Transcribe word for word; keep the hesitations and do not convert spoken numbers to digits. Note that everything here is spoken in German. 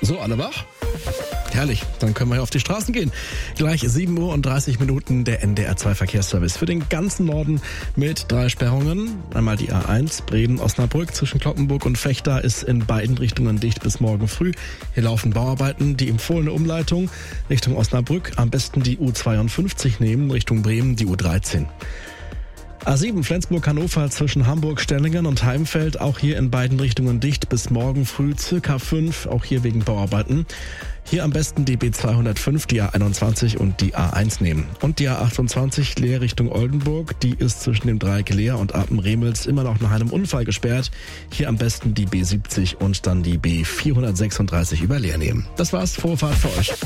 So, alle wach? Herrlich, dann können wir ja auf die Straßen gehen. Gleich sieben Uhr und dreißig Minuten der N D R zwei Verkehrsservice für den ganzen Norden mit drei Sperrungen. Einmal die A eins Bremen-Osnabrück zwischen Cloppenburg und Vechta ist in beiden Richtungen dicht bis morgen früh. Hier laufen Bauarbeiten. Die empfohlene Umleitung Richtung Osnabrück, am besten die U zweiundfünfzig nehmen, Richtung Bremen die U dreizehn. A sieben Flensburg-Hannover zwischen Hamburg-Stellingen und Heimfeld, auch hier in beiden Richtungen dicht bis morgen früh, circa fünf, auch hier wegen Bauarbeiten. Hier am besten die B zweihundertfünf, die A einundzwanzig und die A eins nehmen. Und die A achtundzwanzig Leer Richtung Oldenburg, die ist zwischen dem Dreieck Leer und Apen-Remels immer noch nach einem Unfall gesperrt. Hier am besten die B siebzig und dann die B vierhundertsechsunddreißig über Leer nehmen. Das war's, Vorfahrt für euch.